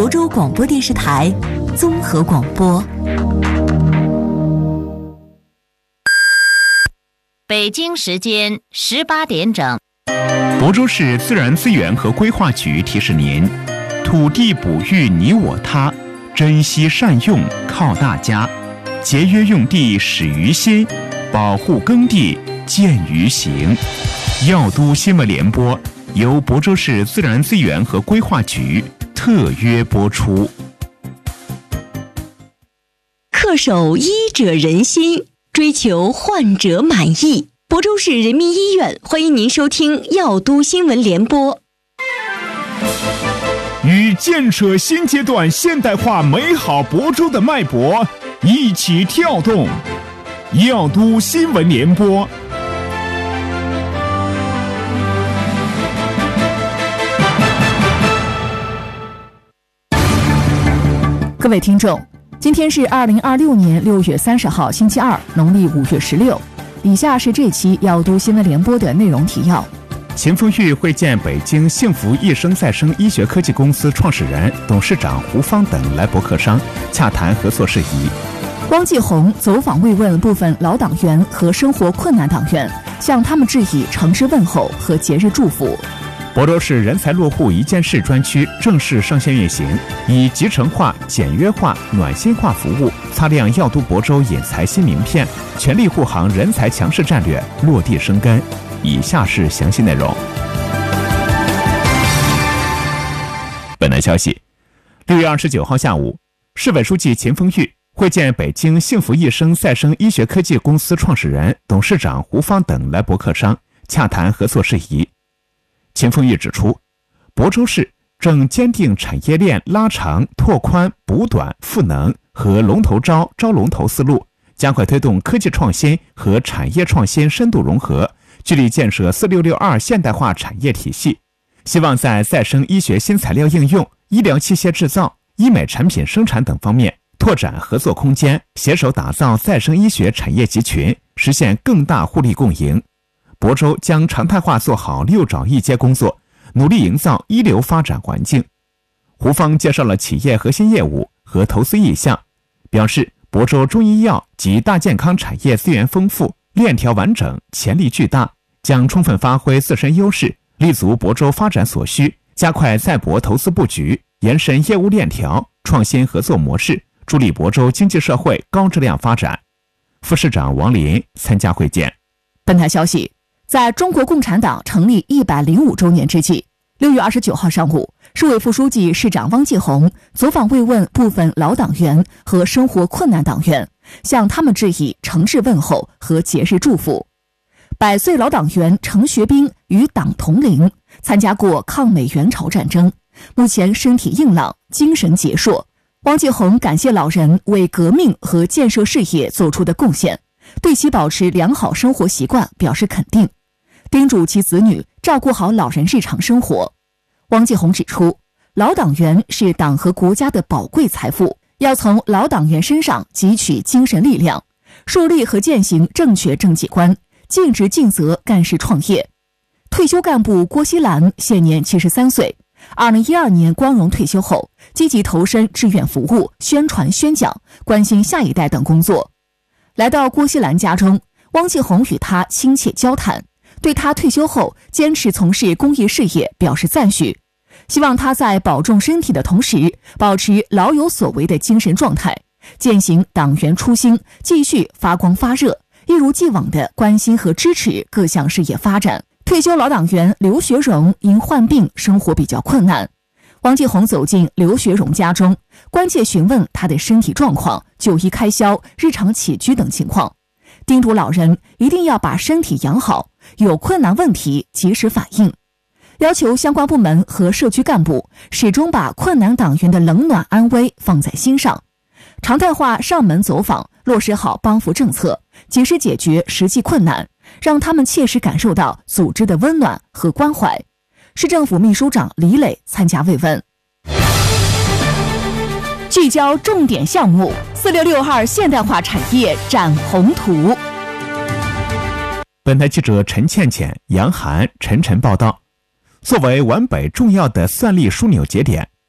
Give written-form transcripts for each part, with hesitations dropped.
亳州广播电视台综合广播。 北京时间18点整。 亳州市自然资源和规划局提示您：土地哺育你我他，珍惜善用靠大家，节约用地始于心，保护耕地见于行。药都新闻联播由亳州市自然资源和规划局特约播出。 恪守医者仁心，追求患者满意。亳州市人民医院欢迎您收听药都新闻联播。 与建设新阶段现代化美好亳州的脉搏一起跳动，药都新闻联播。 各位听众，今天是2026年6月30号星期二，农历5月16。以下是这期药都新闻联播的内容提要。 秦凤玉会见北京幸福益生再生医学科技公司创始人、董事长胡芳等来博客商，洽谈合作事宜。 汪继红走访慰问部分老党员和生活困难党员，向他们致以诚挚问候和节日祝福。 亳州市人才落户一件事专区正式上线运行，以集成化、简约化、暖心化服务擦亮药都亳州引才新名片，全力护航人才强势战略落地生根。以下是详细内容。本台消息，6月29号下午，市委书记秦凤玉会见北京幸福益生再生医学科技公司创始人、董事长胡芳等来博客商，洽谈合作事宜。秦凤玉指出，亳州市正坚定产业链拉长、拓宽、补短、赋能和龙头招龙头思路，加快推动科技创新和产业创新深度融合，聚力建设4662现代化产业体系。希望在再生医学新材料应用、医疗器械制造、医美产品生产等方面拓展合作空间，携手打造再生医学产业集群，实现更大互利共赢。亳州将常态化做好6找1接工作，努力营造一流发展环境。胡芳介绍了企业核心业务和投资意向，表示亳州中医药及大健康产业资源丰富，链条完整，潜力巨大，将充分发挥自身优势，立足亳州发展所需，加快在亳投资布局，延伸业务链条，创新合作模式，助力亳州经济社会高质量发展。副市长王林参加会见。 本台消息，在中国共产党成立105周年之际，6月29号上午，市委副书记、市长汪继红走访慰问部分老党员和生活困难党员，向他们致以诚挚问候和节日祝福。100岁老党员程学兵与党同龄，参加过抗美援朝战争，目前身体硬朗，精神矍铄。汪继红感谢老人为革命和建设事业做出的贡献，对其保持良好生活习惯表示肯定，叮嘱其子女照顾好老人日常生活。汪继红指出，老党员是党和国家的宝贵财富，要从老党员身上汲取精神力量，树立和践行正确政绩观，尽职尽责干事创业。退休干部郭锡兰现年73岁，2012年光荣退休后，积极投身志愿服务、宣传宣讲、关心下一代等工作。来到郭锡兰家中，汪继红与他亲切交谈，对他退休后坚持从事公益事业表示赞许，希望他在保重身体的同时，保持老有所为的精神状态，践行党员初心，继续发光发热，一如既往地关心和支持各项事业发展。退休老党员刘学荣因患病生活比较困难，汪继红走进刘学荣家中，关切询问他的身体状况、就医开销、日常起居等情况，叮嘱老人一定要把身体养好，有困难问题及时反映，要求相关部门和社区干部始终把困难党员的冷暖安危放在心上，常态化上门走访，落实好帮扶政策，及时解决实际困难，让他们切实感受到组织的温暖和关怀。市政府秘书长李磊参加慰问。聚焦重点项目，4662现代化产业展宏图。 本台记者陈倩倩、杨涵、陈报道。作为皖北重要的算力枢纽节点，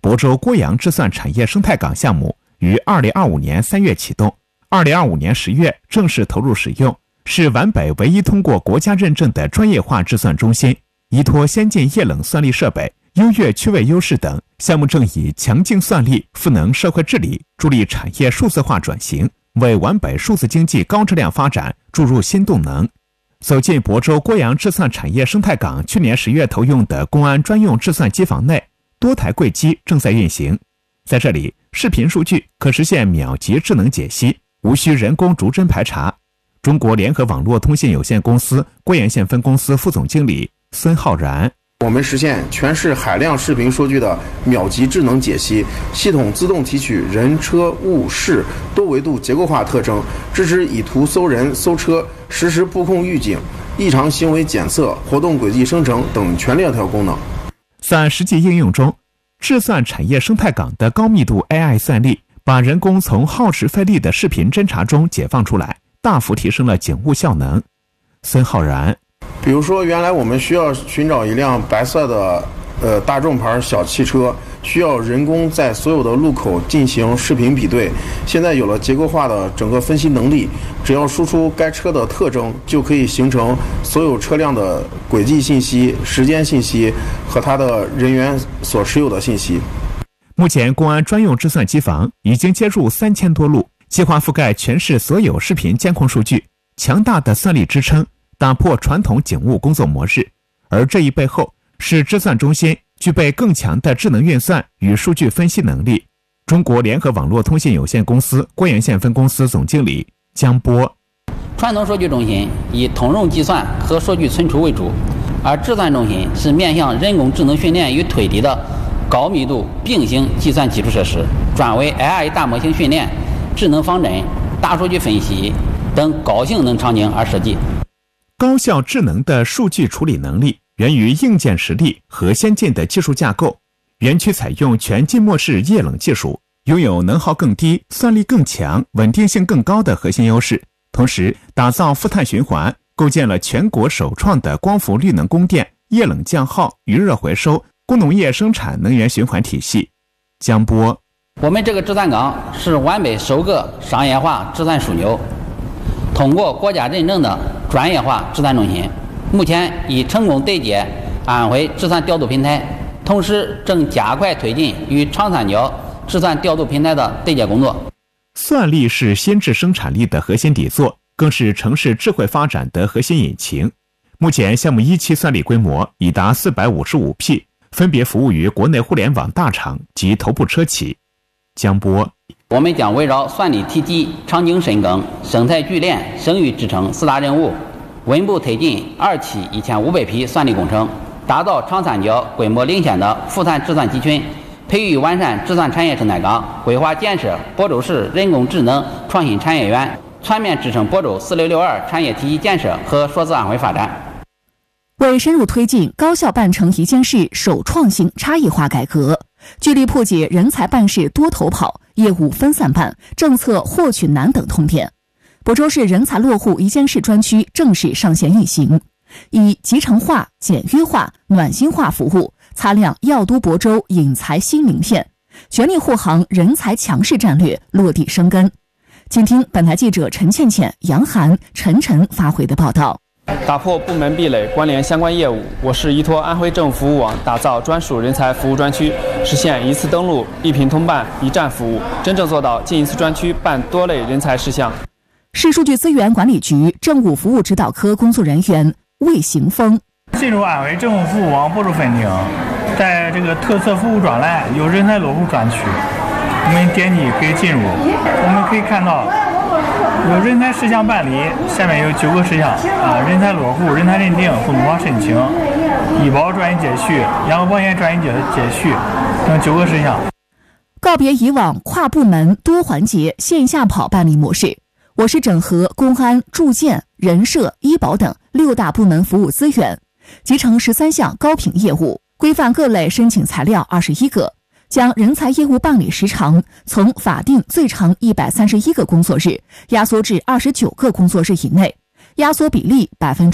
亳州郭阳制算产业生态港项目于2025年3月启动，2025年10月正式投入使用，是皖北唯一通过国家认证的专业化制算中心。依托先进液冷算力设备、优越区位优势等，项目正以强劲算力赋能社会治理，助力产业数字化转型，为皖北数字经济高质量发展注入新动能。走进亳州郭阳制算产业生态港去年10月投用的公安专用制算机房内，多台柜机正在运行。在这里，视频数据可实现秒级智能解析，无需人工逐帧排查。中国联合网络通信有限公司郭阳县分公司副总经理孙浩然： 我们实现全市海量视频数据的秒级智能解析，系统自动提取人、车、物、事多维度结构化特征，支持以图搜人、搜车、实时布控预警、异常行为检测、活动轨迹生成等全链条功能。 在实际应用中，制算产业生态港的高密度 AI 算力把人工从耗时费力的视频侦查中解放出来，大幅提升了警务效能。孙浩然： 比如说，原来我们需要寻找一辆白色的大众牌小汽车，需要人工在所有的路口进行视频比对。现在有了结构化的整个分析能力，只要输出该车的特征，就可以形成所有车辆的轨迹信息、时间信息和它的人员所持有的信息。 目前，公安专用制算机房已经接入3000多路，计划覆盖全市所有视频监控数据。强大的算力支撑打破传统警务工作模式，而这一背后是制算中心具备更强的智能运算与数据分析能力。中国联合网络通信有限公司郭阳县分公司总经理江波： 传统数据中心以通用计算和数据存储为主，而制算中心是面向人工智能训练与推理的高密度并行计算基础设施，专为 AI 大模型训练、智能方针、大数据分析等高性能场景而设计。 高效智能的数据处理能力源于硬件实力和先进的技术架构。园区采用全浸没式液冷技术，拥有能耗更低、算力更强、稳定性更高的核心优势，同时打造负碳循环，构建了全国首创的光伏绿能供电、液冷降耗、余热回收、工农业生产能源循环体系。江波： 我们这个制算港是皖北首个商业化制算枢纽，通过国家认证的专业化制算中心，目前已成功对接安徽制算调度平台，同时正加快推进与长三角制算调度平台的对接工作。 算力是新质生产力的核心底座，更是城市智慧发展的核心引擎。目前项目一期算力规模已达455P，分别服务于国内互联网大厂及头部车企。江波： 我们将围绕算力体系、场景深耕、生态聚链、声誉支撑4大任务，稳步推进2期1500P算力工程，打造长三角规模领先的负碳制算集群，培育完善制算产业生态港，规划建设亳州市人工智能创新产业园，全面支撑亳州4662产业体系建设和数字安徽发展。 为深入推进高效办成一件事首创新差异化改革，聚力破解人才办事多头跑、业务分散办、政策获取难等痛点，亳州市人才落户一件事专区正式上线运行，以集成化、简约化、暖心化服务擦亮要都亳州引才新名片，全力护航人才强势战略落地生根。请听本台记者陈倩倩、杨涵、陈晨发回的报道。 打破部门壁垒，关联相关业务。我市依托安徽政服务网打造专属人才服务专区，实现一次登录、一屏通办、一站服务，真正做到进一次专区办多类人才事项。 市数据资源管理局政务服务指导科工作人员魏行峰： 进入安徽政府服务网步骤分厅，在这个特色服务专栏有人才落户专区，我们点击可以进入。我们可以看到有人才事项办理，下面有9个事项人才落户、人才认定、互动化申请、医保专业接续、养老保险专业接续等9个事项。 告别以往跨部门多环节线下跑办理模式，我市整合公安、住建、人社、医保等6大部门服务资源，集成13项高频业务，规范各类申请材料21个，将人才业务办理时长从法定最长131个工作日压缩至29个工作日以内，压缩比例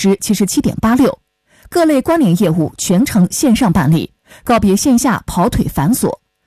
77.86%。各类关联业务全程线上办理，告别线下跑腿繁琐。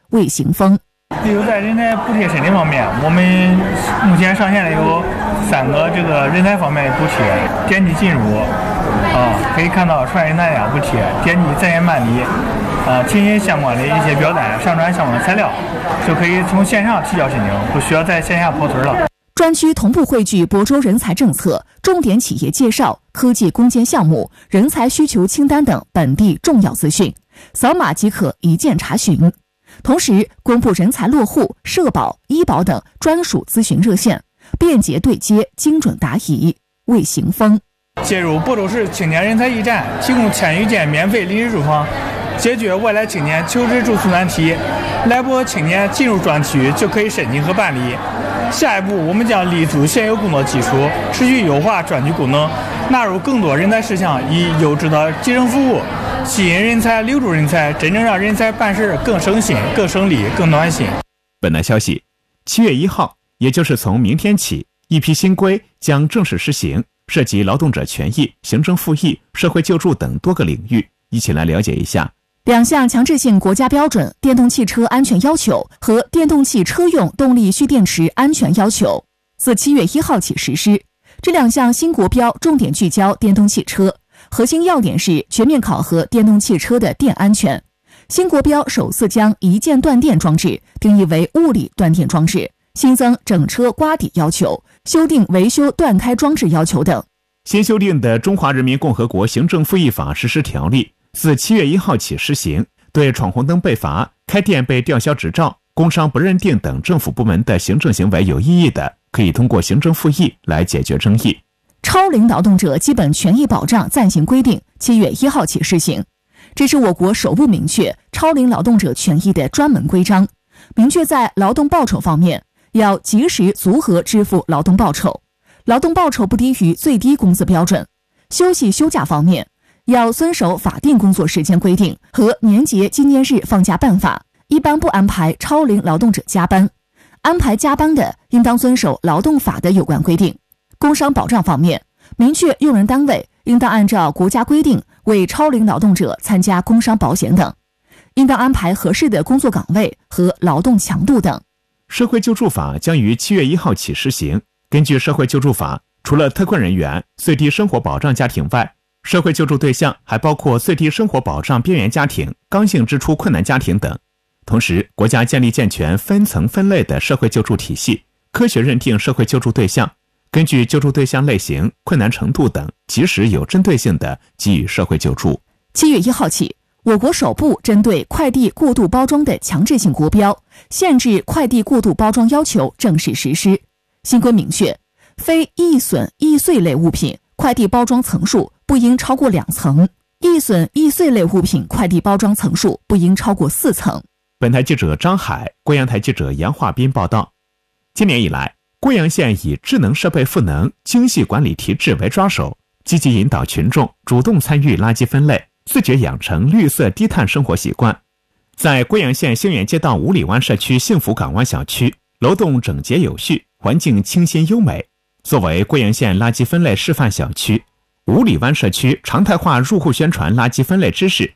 魏行峰。 例如在人才补贴申请方面，我们目前上线了有3个这个人才方面的补贴，点击进入可以看到传人才补贴，点击在线办理填写相关的一些表单，上传相关的材料，就可以从线上提交申请，不需要在线下跑腿了。 专区同步汇聚亳州人才政策、重点企业介绍、科技攻坚项目、人才需求清单等本地重要资讯，扫码即可一键查询。同时公布人才落户、社保、医保等专属咨询热线，便捷对接，精准答疑。魏行峰介入亳州市青年人才驿站，提供1000余间免费临时住房，解决外来青年求职住宿难题。来博青年进入专区就可以申请和办理。下一步，我们将立足现有工作基础，持续优化专区功能，纳入更多人才事项，以优质的基层服务吸引人才、留住人才，真正让人才办事更省心、更省力、更暖心。 本台消息，7月1号，也就是从明天起，一批新规将正式实行，涉及劳动者权益、行政复议、社会救助等多个领域。一起来了解一下。 2项强制性国家标准电动汽车安全要求和电动汽车用动力蓄电池安全要求自7月1号起实施。这2项新国标重点聚焦电动汽车，核心要点是全面考核电动汽车的电安全。新国标首次将一键断电装置定义为物理断电装置，新增整车刮底要求，修订维修断开装置要求等。 新修订的《中华人民共和国行政复议法实施条例》自7月1号起施行，对闯红灯被罚、开店被吊销执照、工商不认定等政府部门的行政行为有异议的，可以通过行政复议来解决争议。 超龄劳动者基本权益保障暂行规定7月1号起施行，这是我国首部明确超龄劳动者权益的专门规章。明确在劳动报酬方面，要及时足额支付劳动报酬，劳动报酬不低于最低工资标准。休息休假方面，要遵守法定工作时间规定和年节纪念日放假办法，一般不安排超龄劳动者加班，安排加班的应当遵守劳动法的有关规定。工伤保障方面，明确用人单位应当按照国家规定为超龄劳动者参加工伤保险等，应当安排合适的工作岗位和劳动强度等。 社会救助法将于7月1号起施行。根据社会救助法，除了特困人员、最低生活保障家庭外，社会救助对象还包括最低生活保障边缘家庭、刚性支出困难家庭等。同时，国家建立健全分层分类的社会救助体系，科学认定社会救助对象，根据救助对象类型、困难程度等，及时有针对性地给予社会救助。 7月1号起，我国首部针对快递过度包装的强制性国标限制快递过度包装要求正式实施。新规明确，非易损易碎类物品快递包装层数不应超过2层，易损易碎类物品快递包装层数不应超过4层。 本台记者张海，贵阳台记者杨化斌报道。今年以来，贵阳县以智能设备赋能、精细管理提质为抓手，积极引导群众主动参与垃圾分类，自觉养成绿色低碳生活习惯。在贵阳县兴远街道五里湾社区幸福港湾小区，楼栋整洁有序，环境清新优美。作为贵阳县垃圾分类示范小区，五里湾社区常态化入户宣传垃圾分类知识，